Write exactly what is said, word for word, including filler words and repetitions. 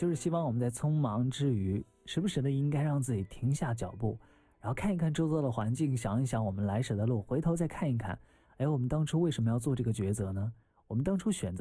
就是希望我们在匆忙之余，时不时的应该让自己停下脚步，然后看一看周遭的环境，想一想我们来时的路，回头再看一看，哎，我们当初为什么要做这个抉择呢？我们当初选择